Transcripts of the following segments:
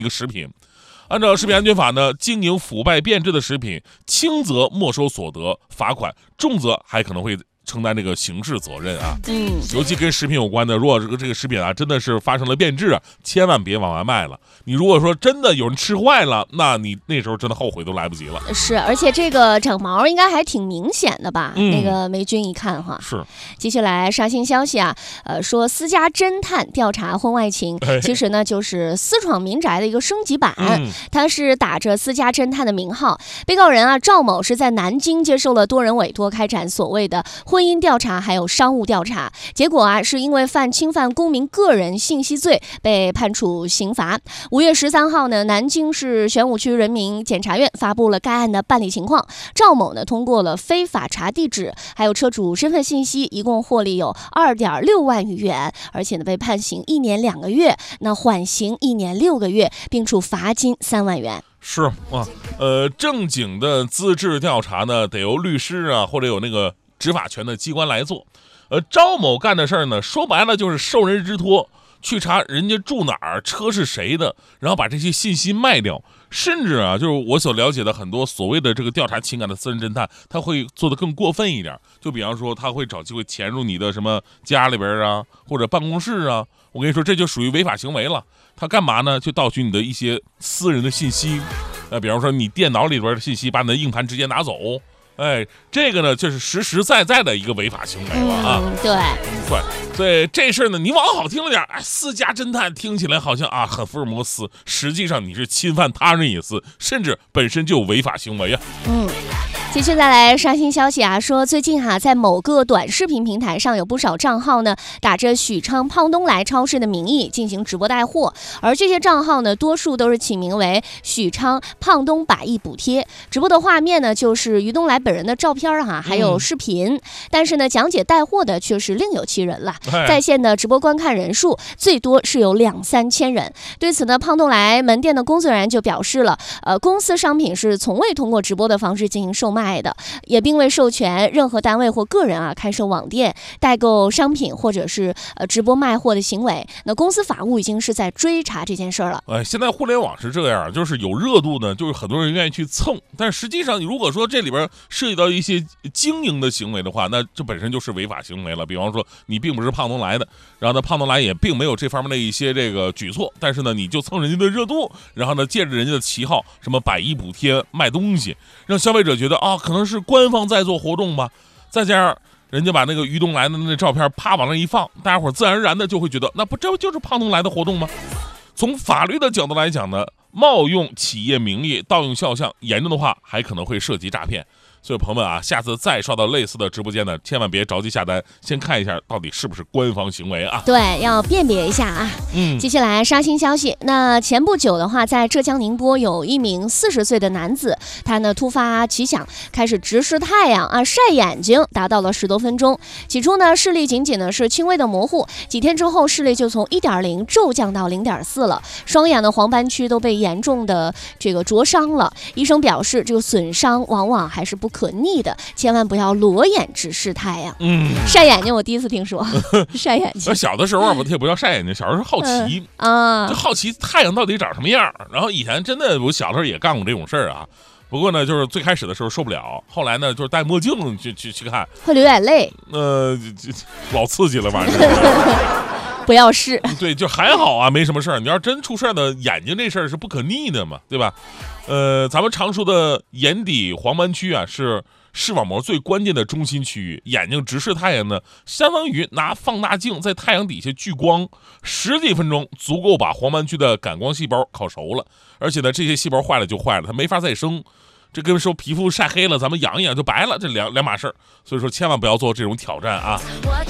一个食品。按照食品安全法呢，经营腐败变质的食品，轻则没收所得、罚款，重则还可能会承担这个刑事责任啊。尤其跟食品有关的，如果这个食品啊真的是发生了变质啊，千万别往外卖了。你如果说真的有人吃坏了，那你那时候真的后悔都来不及了。 是，而且这个长毛应该还挺明显的吧？那个霉菌一看哈。 是。 接下来刷新消息啊，说私家侦探调查婚外情，其实呢就是私闯民宅的一个升级版。它是打着私家侦探的名号，被告人啊赵某是在南京接受了多人委托，开展所谓的婚姻调查还有商务调查，结果啊是因为侵犯公民个人信息罪被判处刑罚。5月13号呢，南京市玄武区人民检察院发布了该案的办理情况。赵某呢通过了非法查地址还有车主身份信息，一共获利有2.6万余元，而且呢被判刑1年2个月，那缓刑1年6个月，并处罚金3万元。 是啊，正经的资质调查呢，得由律师啊或者有那个执法权的机关来做。赵某干的事儿呢，说白了就是受人之托，去查人家住哪儿、车是谁的，然后把这些信息卖掉。甚至啊，就是我所了解的很多所谓的这个调查情感的私人侦探，他会做得更过分一点。就比方说，他会找机会潜入你的什么家里边啊，或者办公室啊。我跟你说，这就属于违法行为了。他干嘛呢？就盗取你的一些私人的信息，比方说你电脑里边的信息，把你的硬盘直接拿走。这个呢，就是实实在在的一个违法行为了啊。 对， 所以这事儿呢，你往好听了点，私家侦探听起来好像啊很福尔摩斯，实际上你是侵犯他人隐私，甚至本身就有违法行为啊。 继续再来刷新消息啊，说最近在某个短视频平台上有不少账号呢，打着许昌胖东来超市的名义进行直播带货，而这些账号呢，多数都是起名为许昌胖东百亿补贴，直播的画面呢就是于东来本人的照片还有视频，但是呢，讲解带货的却是另有其人了，在线的直播观看人数最多是有2-3千人。对此呢，胖东来门店的工作人员就表示了，公司商品是从未通过直播的方式进行售卖的，也并未授权任何单位或个人开设网店代购商品或者是直播卖货的行为。那公司法务已经是在追查这件事了。 现在互联网是这样，就是有热度呢，就是很多人愿意去蹭，但实际上如果说这里边涉及到一些经营的行为的话，那这本身就是违法行为了。比方说你并不是胖东来的，然后呢胖东来也并没有这方面的一些这个举措，但是呢你就蹭人家的热度，然后呢借着人家的旗号什么百亿补贴卖东西，让消费者觉得可能是官方在做活动吧，再加上人家把那个于东来的那照片啪往那一放，大家伙自然而然的就会觉得，那不这就是胖东来的活动吗？从法律的角度来讲呢，冒用企业名义、盗用肖像，严重的话还可能会涉及诈骗。所以朋友们啊，下次再刷到类似的直播间呢，千万别着急下单，先看一下到底是不是官方行为啊。 对，要辨别一下啊。接下来刷新消息，那前不久的话，在浙江宁波有一名40岁的男子，他呢突发奇想，开始直视太阳晒眼睛，达到了10多分钟。起初呢，视力仅仅呢是轻微的模糊，几天之后视力就从1.0骤降到0.4了，双眼的黄斑区都被严重的这个灼伤了。医生表示，这个损伤往往还是不可逆的，千万不要裸眼直视太阳。晒眼睛我第一次听说。晒眼睛， 小的时候我也不叫晒眼睛，小时候是好奇就好奇太阳到底长什么样。然后以前真的我小的时候也干过这种事儿啊，不过呢就是最开始的时候受不了，后来呢就是戴墨镜去看， 会流眼泪， 老刺激了反正。 不要试。 对，就还好啊，没什么事儿。你要真出事儿呢，眼睛这事儿是不可逆的嘛，对吧？咱们常说的眼底黄斑区啊，是视网膜最关键的中心区域。眼睛直视太阳呢，相当于拿放大镜在太阳底下聚光，10几分钟足够把黄斑区的感光细胞烤熟了。而且呢，这些细胞坏了就坏了，它没法再生。这跟说皮肤晒黑了，咱们养一养就白了，这两码事儿。所以说，千万不要做这种挑战啊！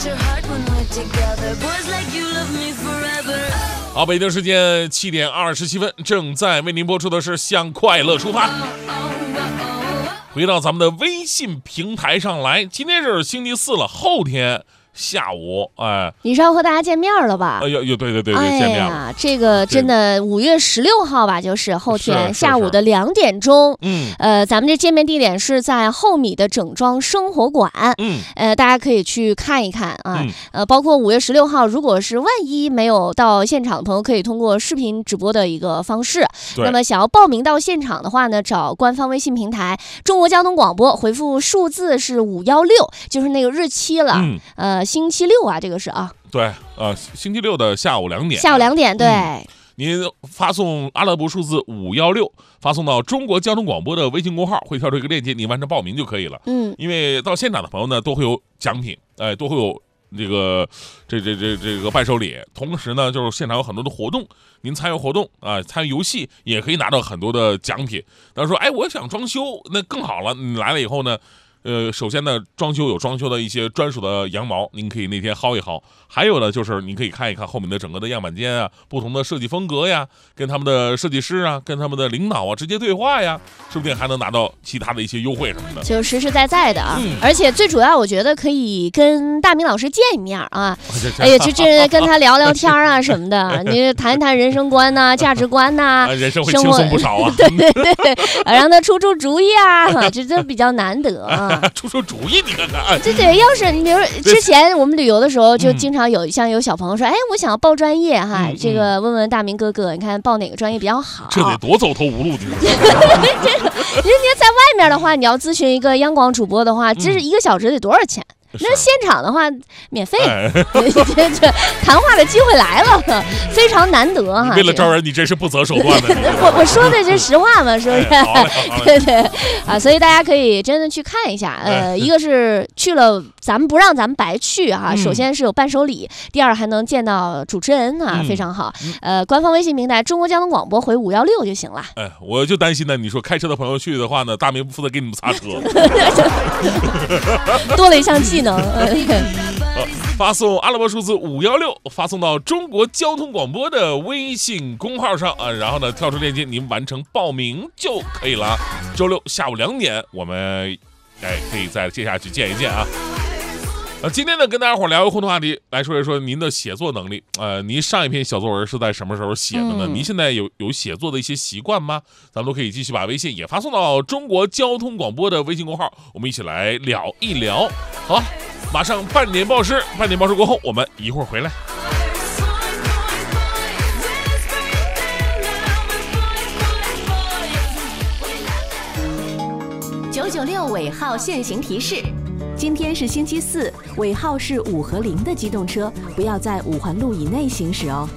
好，北京时间7点27分，正在为您播出的是《向快乐出发》。回到咱们的微信平台上来，今天是星期四了，后天下午， 你是要和大家见面了吧？ 对，见面了。 这个真的5月16号吧，就是后天下午的2点钟。咱们这见面地点是在后米的整装生活馆。大家可以去看一看啊。包括5月16号，如果是万一没有到现场的朋友，可以通过视频直播的一个方式。那么想要报名到现场的话呢，找官方微信平台中国交通广播，回复数字是516，就是那个日期了。星期六啊，这个是啊。 对，星期六的下午2点。 下午2点，对。 您发送阿拉伯数字516，发送到中国交通广播的微信公号，会跳出一个链接，你完成报名就可以了。因为到现场的朋友呢，都会有奖品，都会有这个伴手礼。同时呢，就是现场有很多的活动，您参与活动参与游戏也可以拿到很多的奖品。他说，我想装修，那更好了。你来了以后呢，首先呢，装修有装修的一些专属的羊毛，您可以那天薅一薅。还有呢，就是您可以看一看后面的整个的样板间啊，不同的设计风格呀，跟他们的设计师啊，跟他们的领导啊直接对话呀，说不定还能拿到其他的一些优惠什么的， 就实实在在的啊。而且最主要，我觉得可以跟大明老师见一面啊，这跟他聊聊天啊什么的，你谈一谈人生观呐、价值观呐， 人生会轻松不少啊。 对，让他出主意啊，这比较难得啊。 出主意，你看看。 对，要是你比如之前我们旅游的时候，就经常有小朋友说，我想要报专业哈，这个问问大明哥哥，你看报哪个专业比较好？ 这得多走投无路，你说。 人家在外面的话，你要咨询一个央广主播的话，这是1个小时得多少钱？那现场的话免费，这谈话的机会来了，非常难得哈。 为了招人，你真是不择手段的。 我说的是实话嘛，是不是？对啊，所以大家可以真的去看一下。一个是去了，咱们不让咱们白去哈。首先是有伴手礼，第二还能见到主持人啊，非常好。官方微信平台中国交通广播回516就行了。 我就担心呢，你说开车的朋友去的话呢，大明负责给你们擦车， 多了一项技能。 发送阿拉伯数字516，发送到中国交通广播的微信公号上然后呢跳出链接，您完成报名就可以了。周六下午2点，我们可以再接下去见一见啊。今天呢，跟大家伙聊一个互动话题，来说一说您的写作能力。您上一篇小作文是在什么时候写的呢？您现在有写作的一些习惯吗？咱们都可以继续把微信也发送到中国交通广播的微信公号，我们一起来聊一聊。好，马上半点报时过后，我们一会儿回来。 996尾号限行提示。今天是星期4，尾号是5和0的机动车不要在5环路以内行驶哦。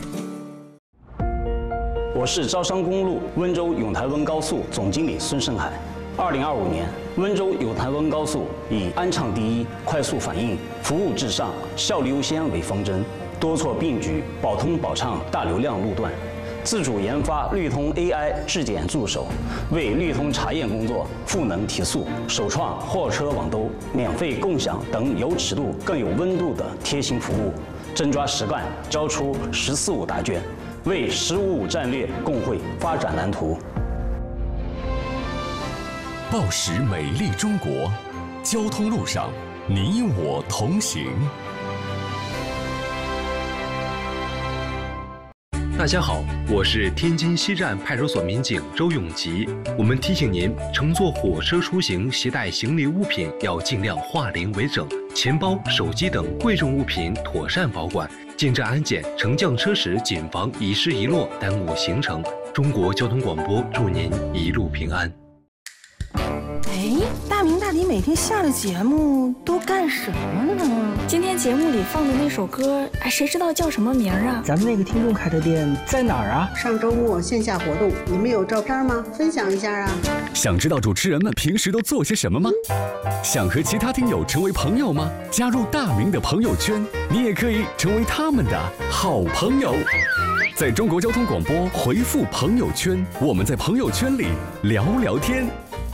我是招商公路温州永台温高速总经理孙胜海。2025年，温州永台温高速以安畅第一、快速反应、服务至上、效率优先为方针，多措并举，保通保畅大流量路段。自主研发绿通 AI 质检助手，为绿通查验工作赋能提速，首创货车网兜、免费共享等有尺度更有温度的贴心服务，真抓实干，交出“14-5”答卷，为“15-5”战略共绘发展蓝图。 报时美丽中国，交通路上你我同行。 大家好，我是天津西站派出所民警周永吉。我们提醒您，乘坐火车出行携带行李物品要尽量化零为整，钱包、手机等贵重物品妥善保管。进站安检、乘降车时谨防遗失遗落，耽误行程。中国交通广播祝您一路平安。 大明大迪每天下了节目都干什么呢？ 今天节目里放的那首歌，谁知道叫什么名啊？ 咱们那个听众开的店在哪儿啊？ 上周末线下活动，你们有照片吗？分享一下啊！ 想知道主持人们平时都做些什么吗？想和其他听友成为朋友吗？加入大明的朋友圈，你也可以成为他们的好朋友。在中国交通广播回复朋友圈，我们在朋友圈里聊聊天。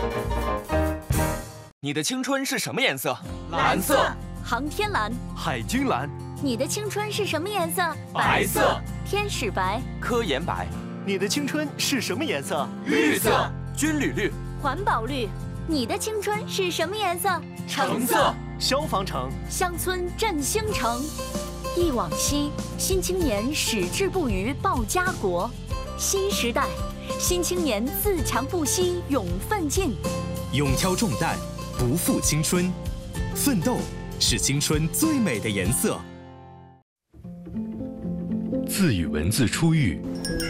你的青春是什么颜色？蓝色。 航天蓝。 海军蓝。 你的青春是什么颜色？ 白色。 天使白。 科研白。 你的青春是什么颜色？ 绿色。军旅绿。 环保绿。你的青春是什么颜色？ 橙色。 消防城， 乡村振兴城。忆往昔，新青年矢志不渝报家国；新时代，新青年自强不息勇奋进。 勇挑重担，不负青春，奋斗是青春最美的颜色。 字与文字初遇，